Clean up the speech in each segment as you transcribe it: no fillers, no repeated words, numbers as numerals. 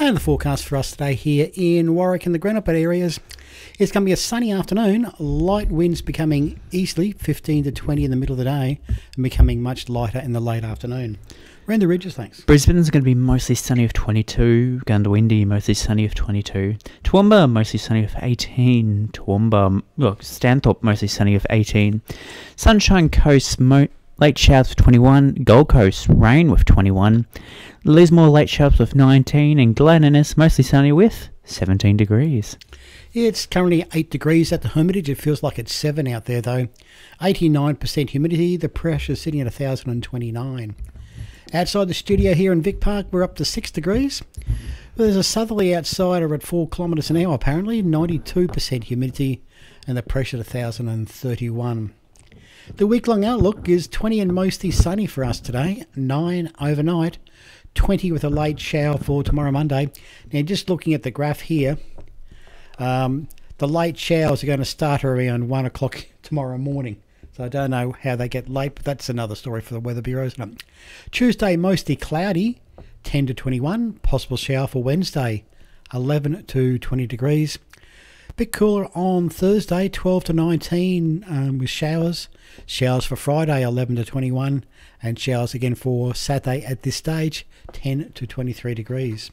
And the forecast for us today here in Warwick and the Grenoble areas, it's going to be a sunny afternoon, light winds becoming easterly, 15 to 20 in the middle of the day, and becoming much lighter in the late afternoon. Around the ridges, thanks. Brisbane's going to be mostly sunny of 22. Gundawindi, mostly sunny of 22. Toowoomba, mostly sunny of 18. Stanthorpe, mostly sunny of 18. Sunshine Coast, late showers of 21. Gold Coast, rain with 21. Lismore, late showers with 19. And Glen Innes, mostly sunny with 17 degrees. It's currently 8 degrees at the Hermitage. It feels like it's 7 out there, though. 89% humidity. The pressure is sitting at 1,029. Outside the studio here in Vic Park, we're up to 6 degrees. There's a southerly outsider at 4 kilometres an hour, apparently. 92% humidity and the pressure at 1,031. The week-long outlook is 20 and mostly sunny for us today. 9 overnight. 20 with a late shower for tomorrow Monday. Now, just looking at the graph here, the late showers are going to start around 1 o'clock tomorrow morning. So I don't know how they get late, but that's another story for the Weather Bureau, isn't it? Tuesday, mostly cloudy, 10 to 21. Possible shower for Wednesday, 11 to 20 degrees. Bit cooler on Thursday, 12 to 19 with showers. Showers for Friday, 11 to 21. And showers again for Saturday at this stage, 10 to 23 degrees.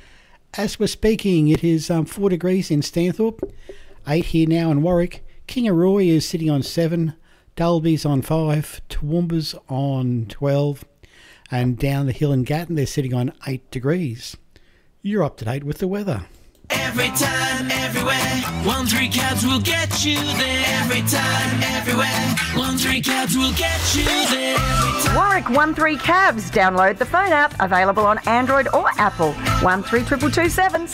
As we're speaking, it is 4 degrees in Stanthorpe, 8 here now in Warwick. Kingaroy is sitting on 7. Dalby's on 5, Toowoomba's on 12, and down the hill in Gatton they're sitting on 8 degrees. You're up to date with the weather. Every time, everywhere, 1-3 cabs will get you there. Every time, everywhere, 1-3 cabs will get you there. Warwick 1-3 cabs. Download the phone app, available on Android or Apple. 132227